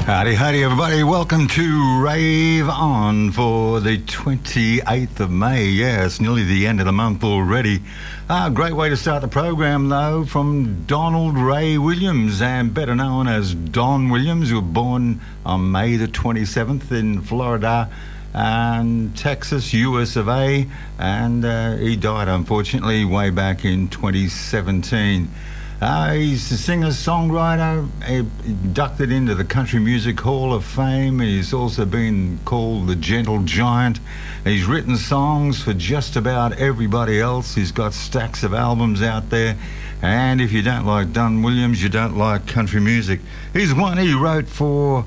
Howdy, howdy, everybody. Welcome to Rave On for the 28th of May. Yeah, it's nearly the end of the month already. Great way to start the program, though, from Donald Ray Williams, and better known as Don Williams, who was born on May the 27th in Florida and Texas, US of A, and he died, unfortunately, way back in 2017. He's a singer-songwriter, inducted into the Country Music Hall of Fame. He's also been called the Gentle Giant. He's written songs for just about everybody else. He's got stacks of albums out there. And if you don't like Don Williams, you don't like country music. He's one he wrote for